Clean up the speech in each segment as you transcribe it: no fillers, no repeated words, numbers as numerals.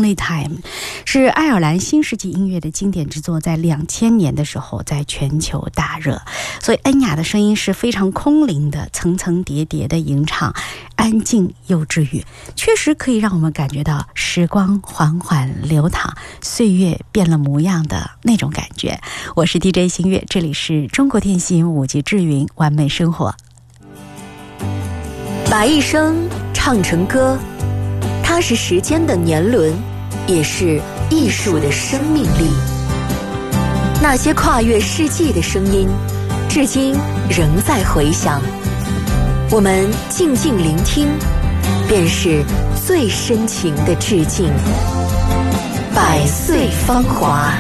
Only Time 是爱尔兰新世纪音乐的经典之作，在2000年的时候在全球大热。所以恩雅的声音是非常空灵的，层层叠叠的吟唱，安静又治愈，确实可以让我们感觉到时光缓缓流淌，岁月变了模样的那种感觉。我是 DJ 新月，这里是中国电信5级智云完美生活。 把一生唱成歌，它是时间的年轮，也是艺术的生命力。那些跨越世纪的声音，至今仍在回响。我们静静聆听，便是最深情的致敬。百岁芳华。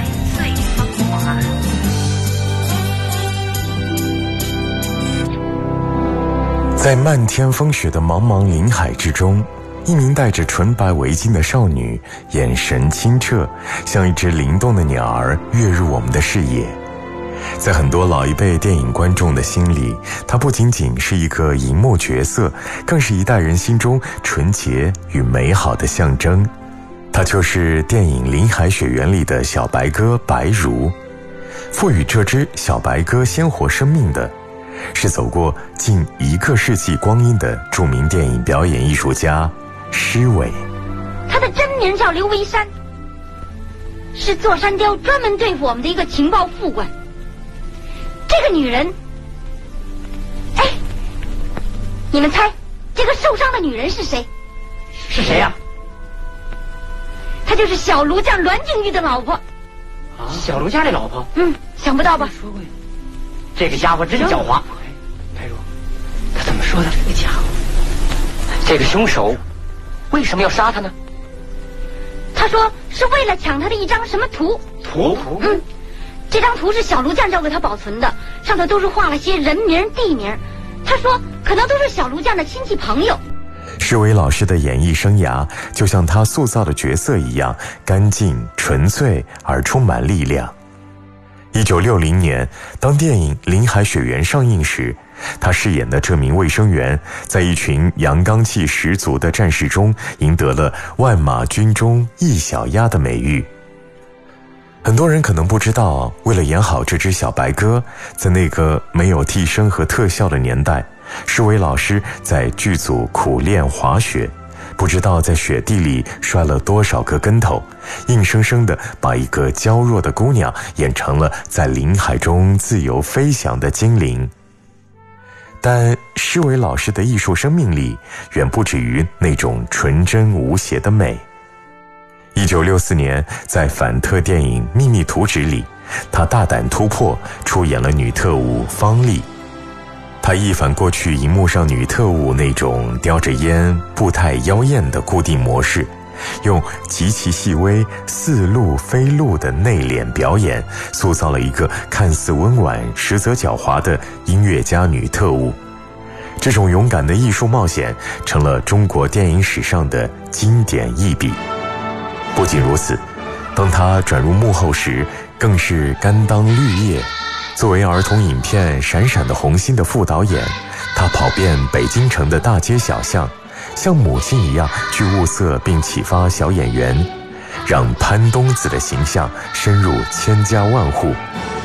在漫天风雪的茫茫林海之中，一名戴着纯白围巾的少女，眼神清澈，像一只灵动的鸟儿跃入我们的视野。在很多老一辈电影观众的心里，她不仅仅是一个荧幕角色，更是一代人心中纯洁与美好的象征。她就是电影《林海雪原》里的小白鸽白如。赋予这只小白鸽鲜活生命的，是走过近1个世纪光阴的著名电影表演艺术家施伟。 他的真名叫刘维山，是座山雕专门对付我们的一个情报副官。这个女人，哎，你们猜这个受伤的女人是谁？ 是谁呀？ 她就是小卢将栾敬玉的老婆。 小卢家的老婆？ 想不到吧？ 说过呀。这个家伙真狡猾。白如，他怎么说的？这个家伙，这个凶手为什么要杀他呢？ 他说是为了抢他的一张什么图。 图？ 这张图是小卢将交给他保存的，上头都是画了些人名地名，他说可能都是小卢将的亲戚朋友。 施伟老师的演艺生涯就像他塑造的角色一样，干净纯粹而充满力量。1960年，当电影《林海雪原》上映时，他饰演的这名卫生员在一群阳刚气十足的战士中赢得了万马军中一小鸭的美誉。很多人可能不知道，为了演好这只小白鸽，在那个没有替身和特效的年代，施伟老师在剧组苦练滑雪，不知道在雪地里摔了多少个跟头，硬生生地把一个娇弱的姑娘演成了在林海中自由飞翔的精灵。但施伟老师的艺术生命力远不止于那种纯真无邪的美。1964年，在反特电影《秘密图纸》里，他大胆突破，出演了女特务方丽。他一反过去荧幕上女特务那种叼着烟步态妖艳的固定模式，用极其细微似露非露的内敛表演，塑造了一个看似温婉实则狡猾的音乐家女特务。这种勇敢的艺术冒险成了中国电影史上的经典一笔。不仅如此，当他转入幕后时，更是甘当绿叶。作为儿童影片《闪闪的红星》的副导演，他跑遍北京城的大街小巷，像母亲一样去物色并启发小演员，让潘冬子的形象深入千家万户。